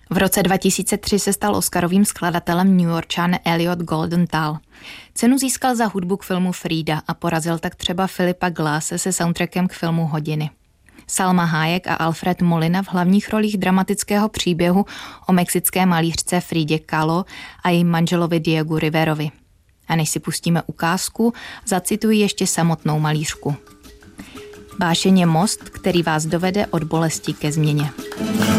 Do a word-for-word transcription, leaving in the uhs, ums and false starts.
V roce dva tisíce tři se stal Oscarovým skladatelem Newyorčan Elliot Goldenthal. Cenu získal za hudbu k filmu Frida a porazil tak třeba Philipa Glasse se soundtrackem k filmu Hodiny. Salma Hayek a Alfred Molina v hlavních rolích dramatického příběhu o mexické malířce Fridě Kahlo a jejím manželovi Diegu Riverovi. A než si pustíme ukázku, zacituji ještě samotnou malířku. Bášeň je most, který vás dovede od bolesti ke změně.